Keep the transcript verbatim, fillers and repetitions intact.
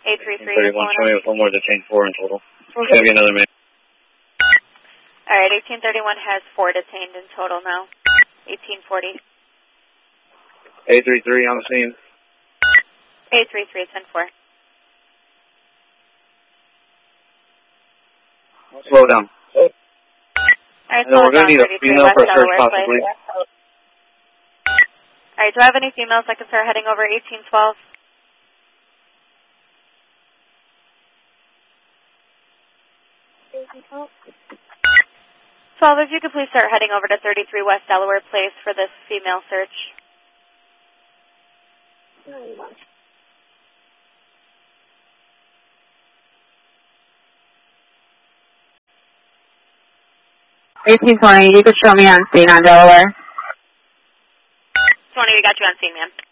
eight three three. thirty-one, show me with one more detained, four in total. Okay. Gonna be another man. All right, eighteen thirty-one has four detained in total now. eighteen forty. eight three three on the scene. eight three three, ten four. Slow down. All right, No, we're going to need a female for a search, possibly. All right, do I have any females that can start heading over eighteen twelve? twelve, if you could please start heading over to thirty-three West Delaware Place for this female search. eighteen twenty, you could show me on scene on Delaware. twenty, we got you on scene, ma'am.